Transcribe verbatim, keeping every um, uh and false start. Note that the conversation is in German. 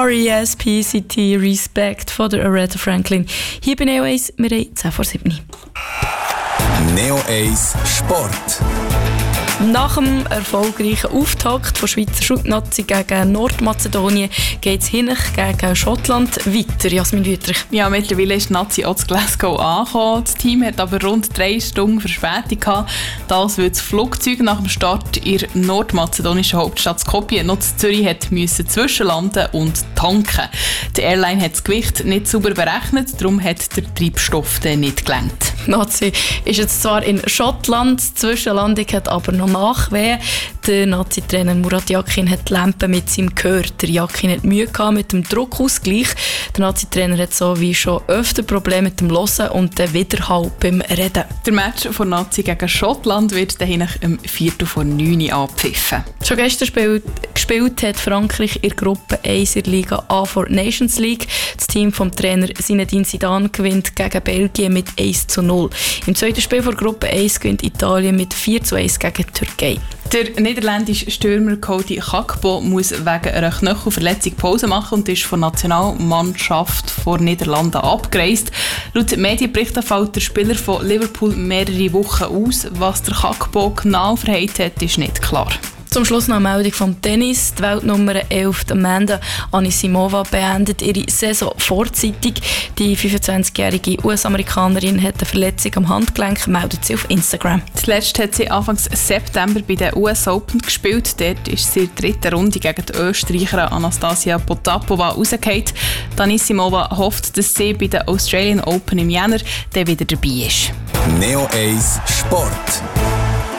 R E S P C T, Respect von der Aretha Franklin. Hier bei Neo eins, wir haben zehn vor sieben. Neo eins Sport. Nach dem erfolgreichen Auftakt von Schweizer Schulnazi gegen Nordmazedonien geht es hin gegen Schottland weiter. Jasmin Wüthrich. Ja, mittlerweile ist die Nazi auch zu Glasgow angekommen. Das Team hat aber rund drei Stunden Verspätung gehabt. Das, weil das Flugzeug nach dem Start in der nordmazedonischen Hauptstadt Skopje noch zu Zürich hat müssen zwischenlanden und tanken. Die Airline hat das Gewicht nicht sauber berechnet, darum hat der Treibstoff dann nicht gelangt. Die Nazi ist jetzt zwar in Schottland, die Zwischenlandung hat aber noch Nachwehen. Der Nazi-Trainer Murat Yakin hat die Lampe mit seinem Gehör. Der Yakin hat Mühe gehabt mit dem Druckausgleich. Der Nazi-Trainer hat so wie schon öfter Probleme mit dem Hören und dem Widerhall beim Reden. Der Match von Nazi gegen Schottland wird dahin um Viertel vor neun angepfiffen. Schon gestern spielt, gespielt hat Frankreich in der Gruppe eins in der Liga A vor Nations League. Das Team vom Trainer Zinedine Zidane gewinnt gegen Belgien mit eins zu null. Im zweiten Spiel vor Gruppe eins gewinnt Italien mit vier zu eins gegen die Türkei. Der niederländische Stürmer Cody Gakpo muss wegen einer Knöchelverletzung Pause machen und ist von der Nationalmannschaft vor Niederlanden abgereist. Laut Medienberichten fällt der Spieler von Liverpool mehrere Wochen aus. Was der Gakpo genau verheilt hat, ist nicht klar. Zum Schluss noch eine Meldung vom Tennis. Die Weltnummer elf Amanda Anisimova beendet ihre Saison vorzeitig. Die fünfundzwanzigjährige U S-Amerikanerin hat eine Verletzung am Handgelenk, meldet sie auf Instagram. Zuletzt hat sie Anfang September bei den U S Open gespielt. Dort ist sie in der dritten Runde gegen die Österreicherin Anastasia Potapova rausgefallen. Anisimova hofft, dass sie bei den Australian Open im Jänner dann wieder dabei ist. Neo eins Sport.